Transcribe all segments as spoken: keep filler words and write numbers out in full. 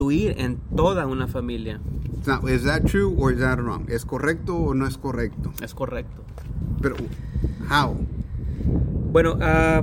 influir en toda una familia. Now, is that true or is that wrong? ¿Es correcto o no es correcto? Es correcto. Pero, how? Bueno, uh,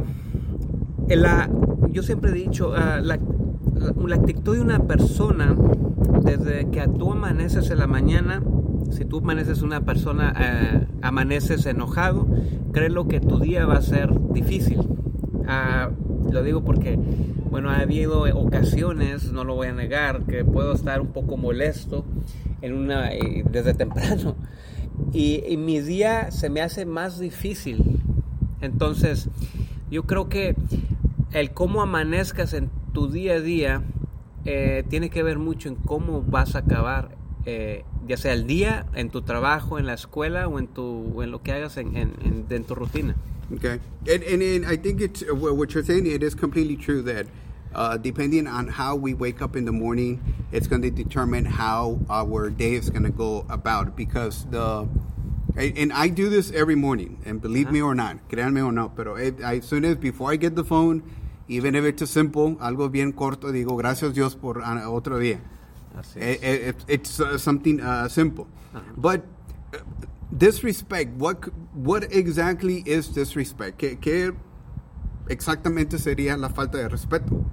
la, yo siempre he dicho, uh, la, la, la actitud de una persona, desde que tú amaneces en la mañana, si tú amaneces una persona, uh, amaneces enojado, créelo que tu día va a ser difícil. Uh, lo digo porque, bueno, ha habido ocasiones, no lo voy a negar, que puedo estar un poco molesto en una, eh, desde temprano. Y, y mi día se me hace más difícil. Entonces, yo creo que el cómo amanezcas en tu día a día eh, tiene que ver mucho en cómo vas a acabar, eh, ya sea el día, en tu trabajo, en la escuela o en, tu, en lo que hagas en, en, en, en tu rutina. Okay, and, and, and I think it's what you're saying. It is completely true that uh, depending on how we wake up in the morning, it's going to determine how our day is going to go about. Because the and I do this every morning, and believe uh-huh. me or not, créanme o no, pero it, as soon as before I get the phone, even if it's a simple, algo bien corto, digo gracias Dios por uh, otro día. Así es. It, it, it's uh, something uh, simple, uh-huh. but. Uh, Disrespect, what what exactly is disrespect? ¿Qué, qué exactamente sería la falta de respeto?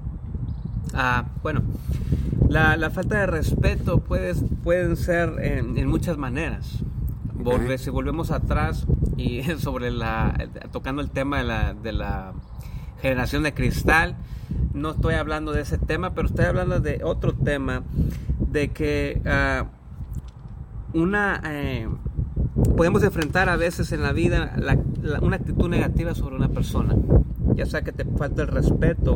Ah, bueno, la, la falta de respeto puede, pueden ser en, en muchas maneras. Okay. Volve, si volvemos atrás y sobre la tocando el tema de la, de la generación de cristal, no estoy hablando de ese tema, pero estoy hablando de otro tema, de que uh, una... Eh, podemos enfrentar a veces en la vida la, la, una actitud negativa sobre una persona, ya sea que te falta el respeto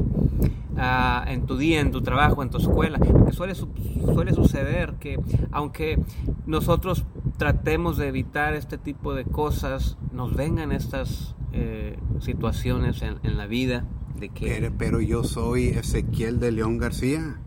uh, en tu día, en tu trabajo, en tu escuela, porque suele, suele suceder que aunque nosotros tratemos de evitar este tipo de cosas, nos vengan estas eh, situaciones en, en la vida de que... Pero, pero yo soy Ezequiel de León García.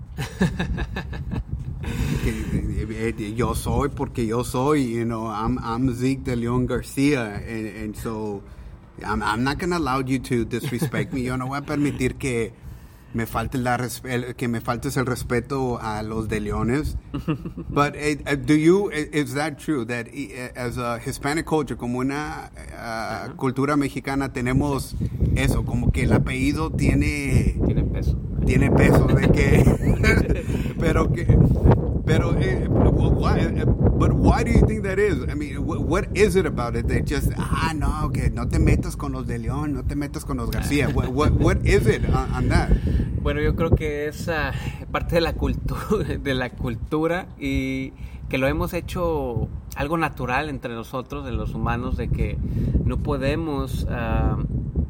Yo soy porque yo soy, you know, I'm I'm Zeke de León García, and, and so I'm I'm not going to allow you to disrespect me. Yo no voy a permitir que me falte la resp- que me faltes el respeto a los de Leones. But uh, do you is that true that as a Hispanic culture, como una uh, uh-huh. cultura mexicana, tenemos eso, como que el apellido tiene tiene peso. Tiene peso de que pero que Pero, eh, why, uh, but why do you think that is? I mean, what, what is it about it that just, ah, no, que no te metas con los de León, no te metas con los García? What, what, what is it on, on that? Bueno, yo creo que es uh, parte de la cultura, de la cultura y que lo hemos hecho algo natural entre nosotros, de los humanos, de que no podemos... Uh,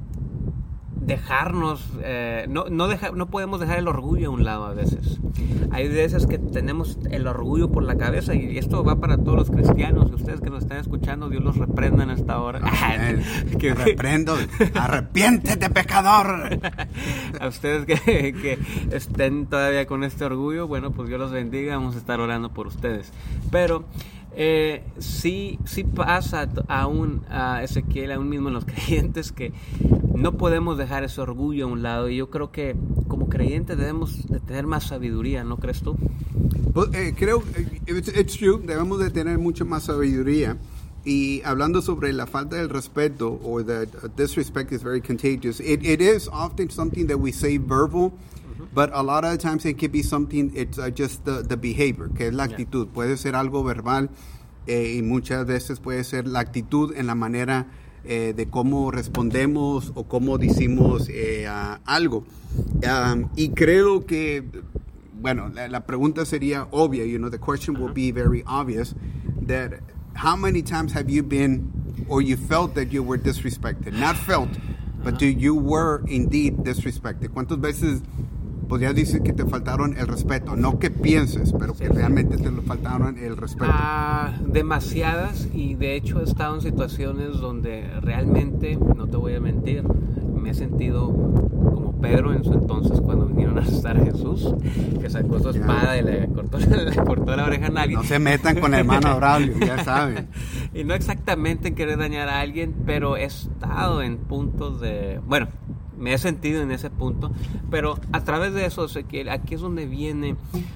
dejarnos, eh, no, no, deja, no podemos dejar el orgullo a un lado a veces. Hay veces que tenemos el orgullo por la cabeza y esto va para todos los cristianos. Ustedes que nos están escuchando, Dios los reprenda en esta hora. que reprendo, arrepiéntete, pecador. A ustedes que, que estén todavía con este orgullo, bueno, pues Dios los bendiga, vamos a estar orando por ustedes. Pero eh, sí, sí pasa aún a Ezequiel, aún mismo en los creyentes, que no podemos dejar ese orgullo a un lado, y yo creo que como creyentes debemos de tener más sabiduría, ¿no crees tú? Pues, eh, creo, it's, it's true, debemos de tener mucha más sabiduría. Y hablando sobre la falta del respeto, or that uh, disrespect is very contagious, it, it is often something that we say verbal, mm-hmm. but a lot of the times it can be something, it's uh, just the, the behavior, que es la actitud. Yeah. Puede ser algo verbal, eh, y muchas veces puede ser la actitud en la manera Eh, de cómo respondemos o cómo decimos eh, uh, algo. Um, y creo que, bueno, la, la pregunta sería obvia, you know, the question uh-huh. will be very obvious, that how many times have you been, or you felt that you were disrespected? Not felt, uh-huh. but do you were indeed disrespected? ¿Cuántas veces podrías decir que te faltaron el respeto? No que pienses, pero que sí, realmente te lo faltaron el respeto. Ah, demasiadas, y de hecho he estado en situaciones donde realmente, no te voy a mentir, me he sentido como Pedro en su entonces cuando vinieron a arrestar a Jesús, que sacó su espada yeah. y le cortó, le cortó la oreja a nadie. No se metan con el hermano Braulio, ya saben. Y no exactamente en querer dañar a alguien, pero he estado en puntos de... Bueno, me he sentido en ese punto, pero a través de eso, Ezequiel, aquí es donde viene lo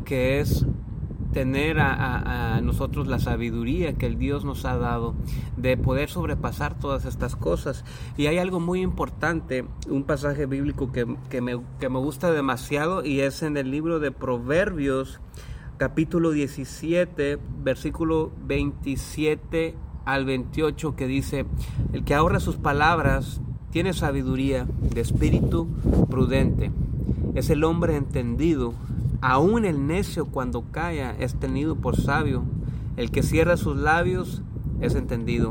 que es tener a, a, a nosotros la sabiduría que el Dios nos ha dado de poder sobrepasar todas estas cosas. Y hay algo muy importante, un pasaje bíblico que, que, me, que me gusta demasiado, y es en el libro de Proverbios, capítulo diecisiete, versículo veintisiete al veintiocho, que dice: el que ahorra sus palabras tiene sabiduría, de espíritu prudente. Es el hombre entendido. Aún el necio, cuando calla, es tenido por sabio. El que cierra sus labios es entendido.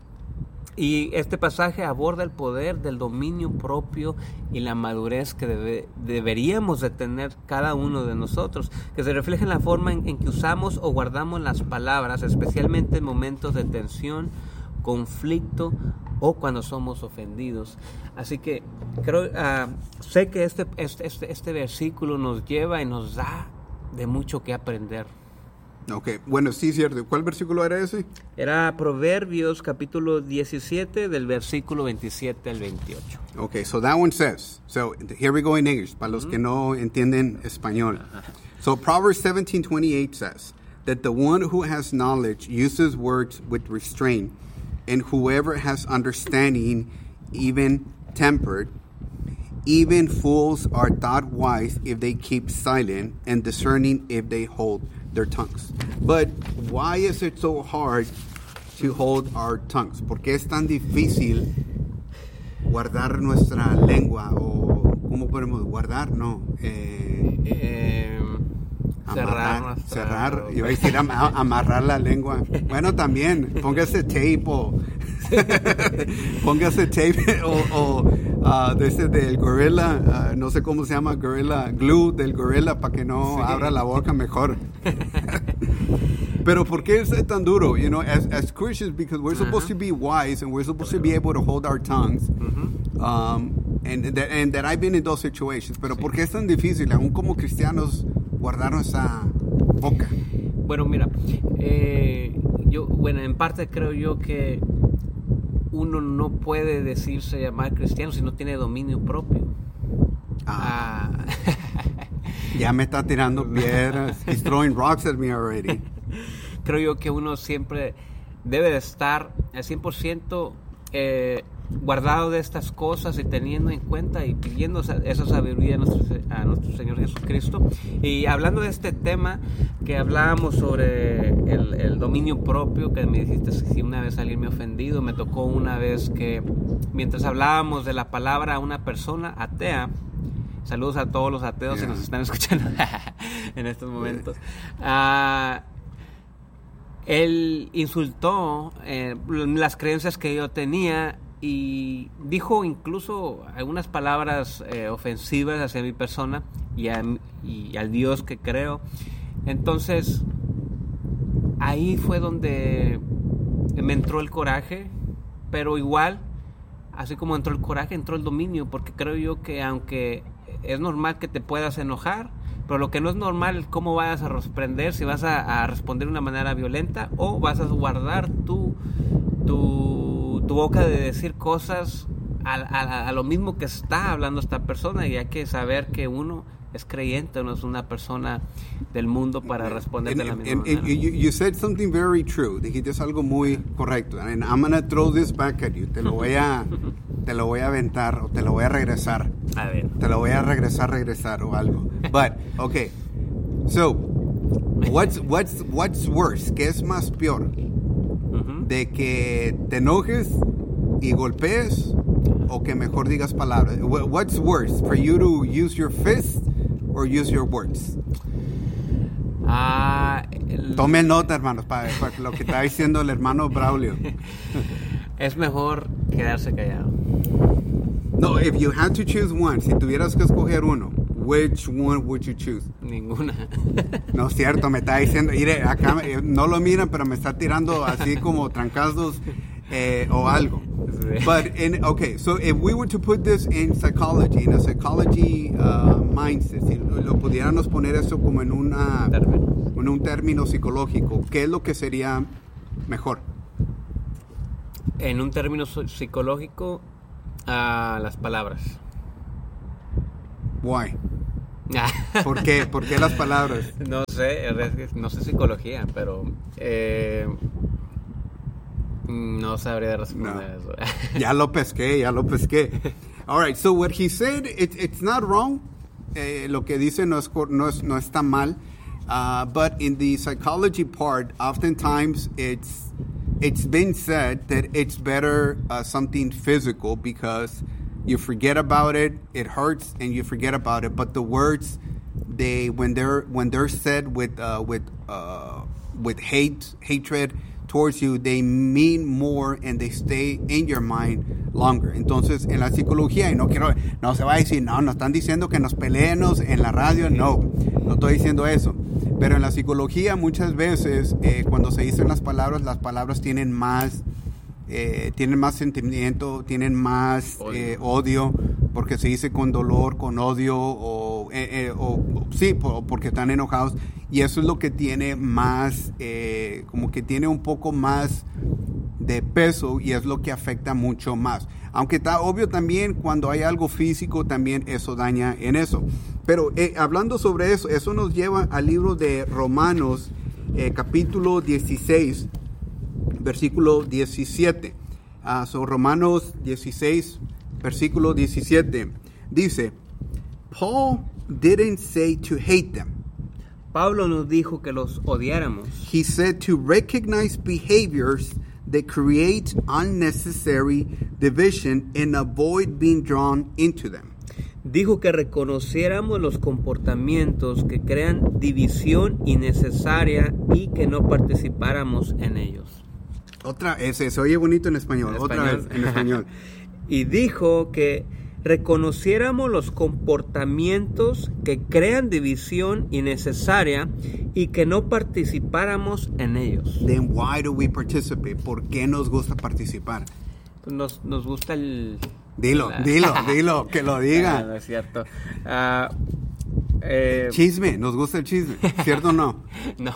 Y este pasaje aborda el poder del dominio propio y la madurez que debe, deberíamos de tener cada uno de nosotros, que se refleja en la forma en, en que usamos o guardamos las palabras, especialmente en momentos de tensión, conflicto o cuando somos ofendidos. Así que creo, uh, sé que este, este, este, este versículo nos lleva y nos da de mucho que aprender. Ok, bueno, sí, cierto. ¿Cuál versículo era ese? Era Proverbios capítulo diecisiete, del versículo veintisiete al veintiocho. Okay, so that one says, so here we go in English, para los mm-hmm. que no entienden español. So Proverbs seventeen twenty-eight says that the one who has knowledge uses words with restraint, and whoever has understanding, even tempered. Even fools are thought wise if they keep silent, and discerning if they hold their tongues. But why is it so hard to hold our tongues? ¿Por qué es tan difícil guardar nuestra lengua? O ¿cómo podemos guardar? No. Eh, eh, cerrar, amarrar, cerrar. Iba a decir am- amarrar la lengua. Bueno, también. Póngase tape o póngase tape o, o uh, de ese del gorila, uh, no sé cómo se llama, gorilla glue del gorila para que no sí. abra la boca mejor. Pero ¿por qué es tan duro? You know, as as Christians, because we're uh-huh. supposed to be wise and we're supposed to be able to hold our tongues. Uh-huh. Um, and that and that I've been in those situations. Pero sí. ¿por qué es tan difícil, aún como cristianos, guardar nuestra boca? Bueno, mira, eh, yo, bueno, en parte creo yo que uno no puede decirse llamar cristiano si no tiene dominio propio. Ah. ah. Ya me está tirando piedras. He's throwing rocks at me already. Creo yo que uno siempre debe de estar al cien por ciento eh, guardado de estas cosas y teniendo en cuenta y pidiendo esa sabiduría a nuestro, a nuestro Señor Jesucristo. Y hablando de este tema que hablábamos sobre el, el dominio propio, que me dijiste si una vez alguien me ha ofendido, me tocó una vez que mientras hablábamos de la palabra a una persona atea, saludos a todos los ateos yeah. que nos están escuchando en estos momentos, uh, él insultó eh, las creencias que yo tenía y dijo incluso algunas palabras eh, ofensivas hacia mi persona y, a, y al Dios que creo. Entonces ahí fue donde me entró el coraje, pero igual, así como entró el coraje, entró el dominio, porque creo yo que aunque es normal que te puedas enojar, pero lo que no es normal es cómo vas a responder, si vas a, a responder de una manera violenta o vas a guardar tu, tu, tu boca de decir cosas a, a, a lo mismo que está hablando esta persona, y hay que saber que uno es creyente, no es una persona del mundo para responder and, de la misma and, manera. And you, you said something very true. Dijiste algo muy correcto. And I'm going to throw this back at you. Te lo voy a te lo voy a aventar o te lo voy a regresar. A ver. Te lo voy a regresar, regresar o algo. But okay. So, what's what's what's worse? ¿Qué es más peor? Uh-huh. De que te enojes y golpees o que mejor digas palabras. What's worse, for you to use your fist or use your words? Ah, el... Tomen nota, hermanos, para, para lo que está diciendo el hermano Braulio. Es mejor quedarse callado. No, if you had to choose one, si tuvieras que escoger uno, which one would you choose? Ninguna. No es cierto, me está diciendo, mire, acá no lo miran, pero me está tirando así como trancazos eh, o algo. But in, okay, so if we were to put this in psychology, in a psychology uh, mindset, si lo pudiéramos poner eso como en una en un término psicológico, ¿qué es lo que sería mejor? En un término psicológico, uh, las palabras. Why? ¿Por qué? ¿Por qué las palabras? No sé, no sé psicología, pero eh, no sabría responder No. eso. Ya lo pesqué, ya lo pesqué. All right, so what he said, it, it's not wrong. Eh, lo que dice no, es, no, es, no está mal. Uh, but in the psychology part, oftentimes it's it's been said that it's better uh, something physical because you forget about it, it hurts, and you forget about it. But the words, they when they're when they're said with uh, with uh, with hate, hatred towards you, they mean more and they stay in your mind longer. Entonces, en la psicología, y no quiero, no se va a decir, no, no están diciendo que nos peleemos en la radio, no, no estoy diciendo eso. Pero en la psicología muchas veces, eh, cuando se dicen las palabras, las palabras tienen más, eh, tienen más sentimiento, tienen más odio. Eh, odio, porque se dice con dolor, con odio, o, eh, eh, o, o sí, por, porque están enojados. Y eso es lo que tiene más, eh, como que tiene un poco más de peso y es lo que afecta mucho más. Aunque está obvio también cuando hay algo físico, también eso daña en eso. Pero eh, hablando sobre eso, eso nos lleva al libro de Romanos, eh, capítulo dieciséis, versículo diecisiete. Uh, so Romanos dieciséis, versículo diecisiete. Dice, Paul didn't say to hate them. Pablo nos dijo que los odiáramos. He said to recognize behaviors that create unnecessary division and avoid being drawn into them. Dijo que reconociéramos los comportamientos que crean división innecesaria y que no participáramos en ellos. Otra, ese se oye bonito en español, en otra español. vez en español. Y dijo que reconociéramos los comportamientos que crean división innecesaria y que no participáramos en ellos. Then why do we participate? ¿Por qué nos gusta participar? Nos, nos gusta el... Dilo, la... dilo, dilo, que lo diga. No, no es cierto. Uh, eh... Chisme, nos gusta el chisme, ¿cierto o no? No.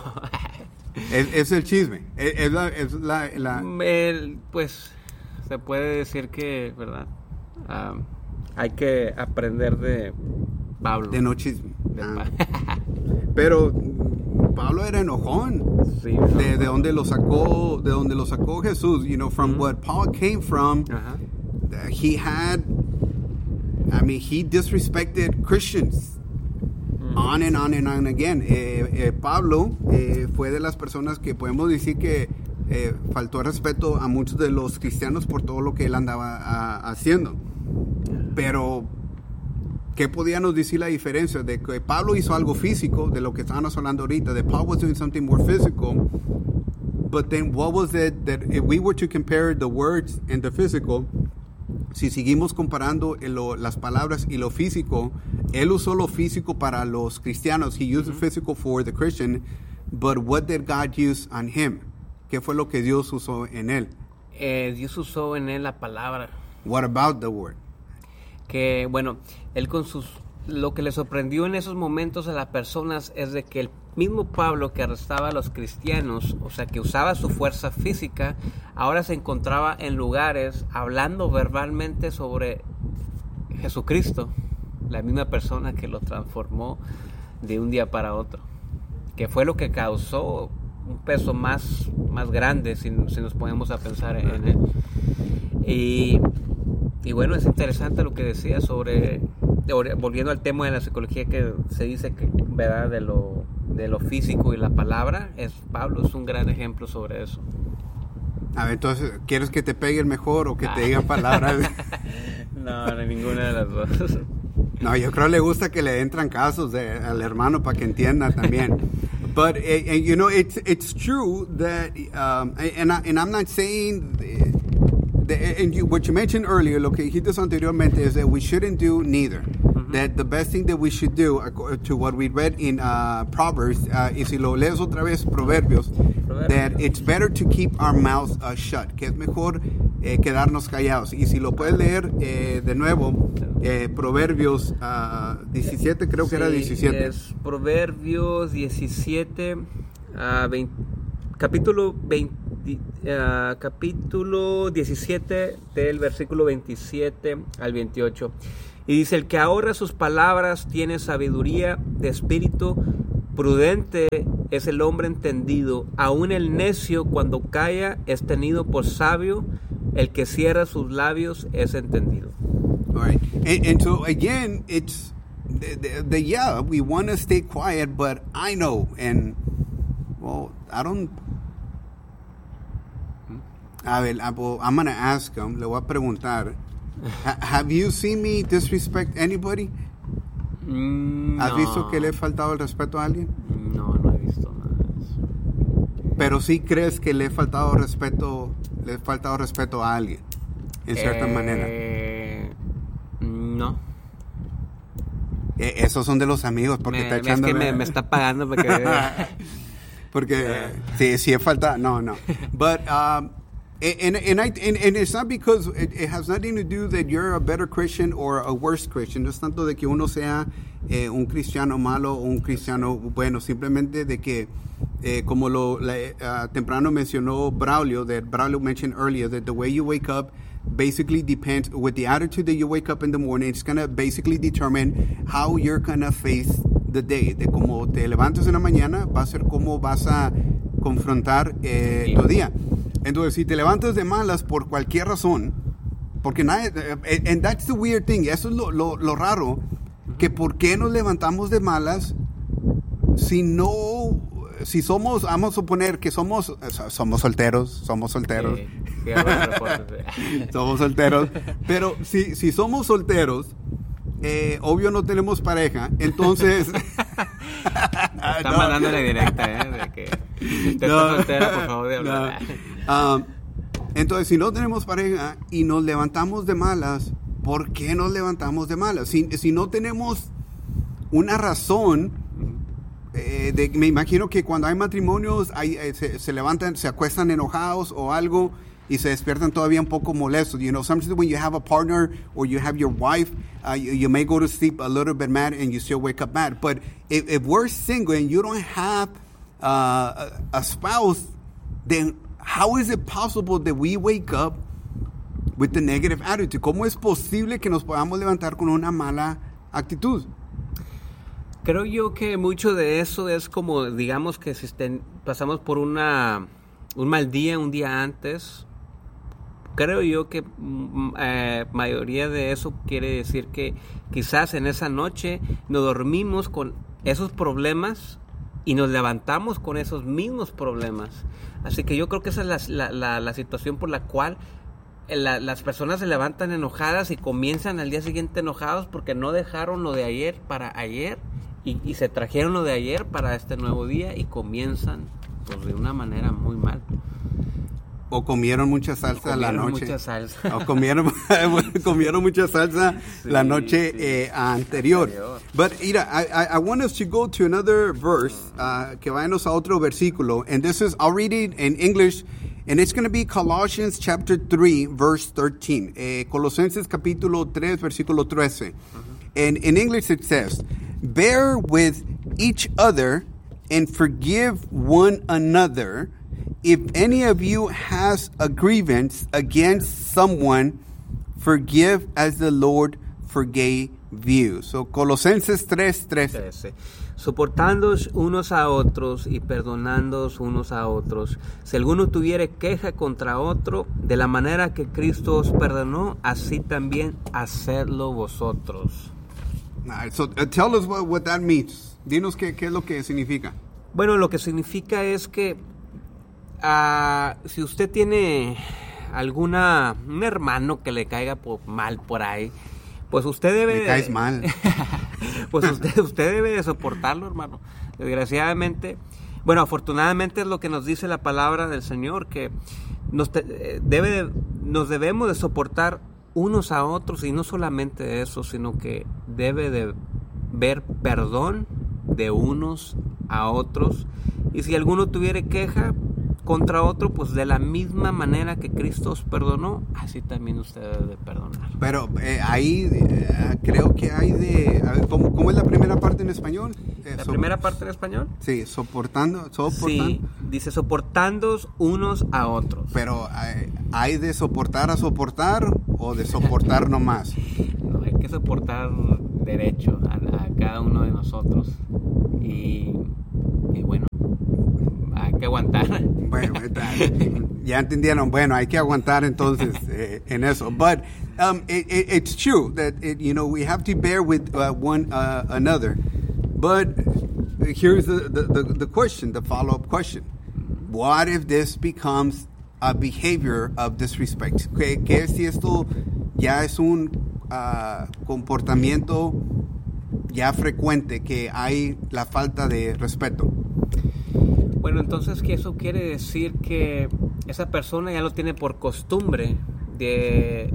Es, es el chisme, es, es la... Es la, la... El, pues se puede decir que, ¿verdad? Uh, hay que aprender de Pablo. De no chisme. De ah. pa- Pero Pablo era enojón. Sí, no. de, de donde lo sacó, de donde lo sacó Jesús. You know, from Mm-hmm. what Paul came from. Ajá. Uh, he had, I mean, he disrespected Christians. Mm-hmm. On and on and on again. Eh, eh, Pablo eh, fue de las personas que podemos decir que eh, faltó el respeto a muchos de los cristianos por todo lo que él andaba a, haciendo. Pero, ¿qué podíamos decir la diferencia? De que Pablo hizo algo físico, de lo que estábamos hablando ahorita, that Paul was doing something more physical, but then what was it that if we were to compare the words and the physical, si seguimos comparando lo, las palabras y lo físico, él usó lo físico para los cristianos, he used mm-hmm. the physical for the Christian, but what did God use on him? ¿Qué fue lo que Dios usó en él? Eh, Dios usó en él la palabra. What about the word? Que, bueno, él con sus... Lo que le sorprendió en esos momentos a las personas es de que el mismo Pablo que arrestaba a los cristianos, o sea, que usaba su fuerza física, ahora se encontraba en lugares hablando verbalmente sobre Jesucristo, la misma persona que lo transformó de un día para otro, que fue lo que causó un peso más, más grande si, si nos ponemos a pensar en, en él. Y, y bueno, es interesante lo que decía sobre... Volviendo al tema de la psicología, que se dice que, ¿verdad?, de lo, de lo físico y la palabra, es Pablo es un gran ejemplo sobre eso. A ver, entonces, ¿quieres que te pegue el mejor o que te digan palabras? No, no, ninguna de las dos. No, yo creo que le gusta que le den trancazos de, al hermano para que entienda también. But, uh, you know, it's, it's true that, um, and, I, and I'm not saying... Uh, And you, what you mentioned earlier, lo que dijiste anteriormente, is that we shouldn't do neither. Mm-hmm. That the best thing that we should do, to what we read in uh, Proverbs, uh, y si lo lees otra vez, Proverbios, Proverbios, that it's better to keep our mouths uh, shut, que es mejor eh, quedarnos callados. Y si lo puedes leer eh, de nuevo, eh, Proverbios uh, diecisiete, creo que sí, era diecisiete. Es Proverbios diecisiete, uh, veinte, capítulo veinte. Uh, capítulo diecisiete del versículo veintisiete al veintiocho. Y dice, el que ahorra sus palabras tiene sabiduría de espíritu, prudente es el hombre entendido, aun el necio cuando calla es tenido por sabio, el que cierra sus labios es entendido. All right. And, and so again, it's the, the, the yeah, we want to stay quiet, but I know, and well, I don't. A ver, I'm going to ask him, le voy a preguntar, ha, have you seen me disrespect anybody? Mm, ¿Has no. visto que le he faltado el respeto a alguien? No, no he visto nada de eso. Pero sí crees que le he faltado respeto, le he faltado respeto a alguien, en cierta eh, manera. No. Eh, esos son de los amigos, porque Me, está es echando... que me, me está pagando porque... porque sí, sí he faltado, no, no. But, um, and, and, I, and, and it's not because it, it has nothing to do that you're a better Christian or a worse Christian. No es tanto de que uno sea eh, un cristiano malo o un cristiano bueno, simplemente de que, eh, como lo la, uh, temprano mencionó Braulio, that Braulio mentioned earlier, that the way you wake up basically depends, with the attitude that you wake up in the morning, it's going to basically determine how you're going to face the day. De cómo te levantas en la mañana, va a ser cómo vas a confrontar eh, tu día. Entonces, si te levantas de malas por cualquier razón, porque nadie, and that's the weird thing, eso es lo, lo, lo raro, que por qué nos levantamos de malas si no, si somos, vamos a suponer que somos, somos solteros, somos solteros, Sí, sí, reportes, sí. somos solteros, pero si, si somos solteros, eh, obvio no tenemos pareja, entonces... Está no. mandándole directa, ¿eh? De que usted No. está soltera, por favor, de hablar. No. Um, entonces, si no tenemos pareja y nos levantamos de malas, ¿por qué nos levantamos de malas? Si, si no tenemos una razón, eh, de, me imagino que cuando hay matrimonios hay, eh, se, se levantan, se acuestan enojados o algo y se despiertan todavía un poco molestos. You know, sometimes when you have a partner or you have your wife, uh, you, you may go to sleep a little bit mad and you still wake up mad. But if, if we're single and you don't have uh, a, a spouse, then how is it possible that we wake up with the negative attitude? ¿Cómo es posible que nos podamos levantar con una mala actitud? Creo yo que mucho de eso es como, digamos que si estén, pasamos por una un mal día, un día antes, creo yo que eh, mayoría de eso quiere decir que quizás en esa noche nos dormimos con esos problemas y nos levantamos con esos mismos problemas. Así que yo creo que esa es la, la, la, la situación por la cual la, las personas se levantan enojadas y comienzan al día siguiente enojados porque no dejaron lo de ayer para ayer y, y se trajeron lo de ayer para este nuevo día y comienzan pues, de una manera muy mal. O comieron mucha salsa Comieron la noche. mucha salsa. O comieron, comieron mucha salsa Sí, la noche sí. eh, anterior. Anterior. But, Ira, I, I, I want us to go to another verse, uh, que vayamos a otro versículo. And this is, I'll read it in English, and it's going to be Colossians chapter three, verse thirteen. Eh, Colosenses capítulo tres, versículo trece. Uh-huh. And in English it says, bear with each other and forgive one another. If any of you has a grievance against someone, forgive as the Lord forgave you. So, Colosenses tres trece. Soportándoos unos a otros y perdonándoos unos a otros. Si alguno tuviere queja contra otro, de la manera que Cristo os perdonó, así también hacedlo vosotros. All right, so uh, tell us what, what that means. Dinos qué, qué es lo que significa. Bueno, lo que significa es que uh, si usted tiene alguna un hermano que le caiga por, mal por ahí, pues usted debe... Me caes mal. Pues usted, usted debe de soportarlo, hermano. Desgraciadamente, bueno, afortunadamente es lo que nos dice la palabra del Señor, que nos, te, debe de, nos debemos de soportar unos a otros, y no solamente eso, sino que debe de ver perdón de unos a otros. Y si alguno tuviere queja contra otro, pues de la misma manera que Cristo os perdonó, así también usted debe de perdonar. Pero eh, ahí eh, creo que hay de... A ver, ¿cómo, ¿Cómo es la primera parte en español? Eh, ¿La so, primera parte en español? Sí, soportando. soportando. Sí, dice soportándoos unos a otros. Pero eh, ¿hay de soportar a soportar o de soportar nomás? No, hay que soportar derecho a, a cada uno de nosotros. Y, y bueno, hay que aguantar. Bueno, ya entendieron. Bueno, hay que aguantar entonces eh, en eso. But um, it, it, it's true that it, you know we have to bear with uh, one uh, another. But here's the, the, the, the question, the follow-up question. What if this becomes a behavior of disrespect? ¿Qué, qué si esto ya es un uh, comportamiento ya frecuente, que hay la falta de respeto? Bueno, entonces que eso quiere decir que esa persona ya lo tiene por costumbre de,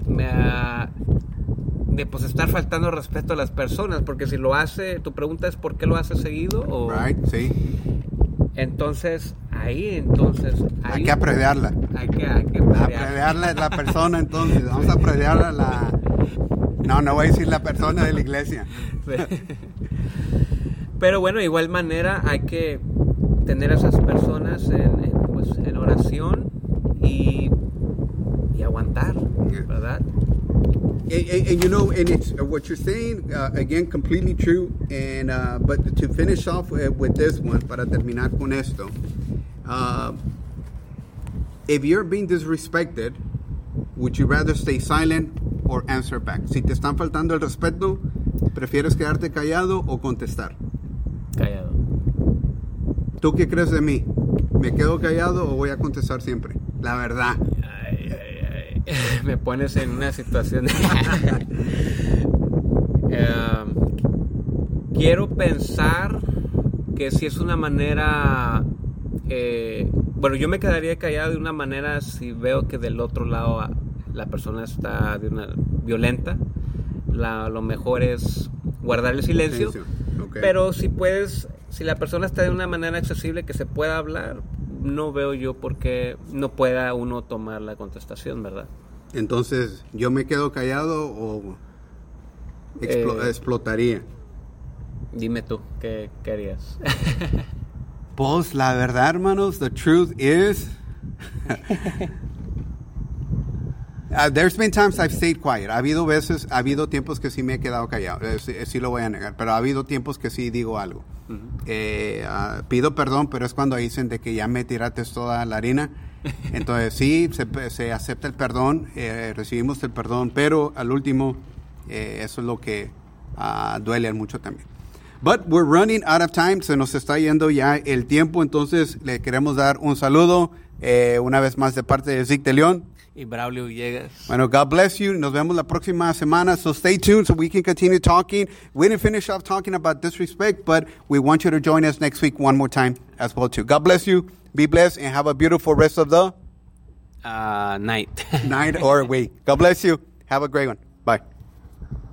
de pues estar faltando respeto a las personas, porque si lo hace, tu pregunta es ¿por qué lo hace seguido? O, right, sí. Entonces, ahí entonces... Ahí, hay que apreciarla. Hay que, hay que apreciarla la persona entonces. Vamos a apreciarla la... No, no voy a decir la persona de la iglesia. Sí. Pero bueno, de igual manera hay que tener a esas personas en, en, pues, en oración y, y aguantar, ¿verdad? And, and, and you know, and it's uh, what you're saying uh, again, completely true. And uh, but to finish off uh, with this one, para terminar con esto, uh, if you're being disrespected, would you rather stay silent or answer back? Si te están faltando el respeto, ¿prefieres quedarte callado o contestar? Callado. ¿Tú qué crees de mí? ¿Me quedo callado o voy a contestar siempre? La verdad. Ay, ay, ay. Me pones en una situación de... uh, quiero pensar que si es una manera... Eh, bueno, yo me quedaría callado de una manera si veo que del otro lado la persona está de una violenta. La, lo mejor es guardar el silencio. silencio. Okay. Pero si puedes, si la persona está de una manera accesible que se pueda hablar, no veo yo por qué no pueda uno tomar la contestación, ¿verdad? Entonces, ¿yo me quedo callado o explo- eh, explotaría? Dime tú, ¿qué querías? Pues la verdad, hermanos, the truth is... Uh, there's been times I've stayed quiet. Ha habido veces, ha habido tiempos que sí me he quedado callado. Eh, sí, sí lo voy a negar. Pero ha habido tiempos que sí digo algo. Uh-huh. eh, uh, pido perdón, pero es cuando dicen de que ya me tiraste toda la harina. Entonces sí, se, se acepta el perdón, eh, recibimos el perdón, pero al último, eh, eso es lo que uh, duele mucho también. But we're running out of time. Se nos está yendo ya el tiempo. Entonces le queremos dar un saludo eh, una vez más de parte de Zig de León y Braulio Villegas. Bueno, God bless you. Nos vemos la próxima semana. So stay tuned so we can continue talking. We didn't finish off talking about disrespect, but we want you to join us next week one more time as well too. God bless you. Be blessed and have a beautiful rest of the uh, night. night or week. God bless you. Have a great one. Bye.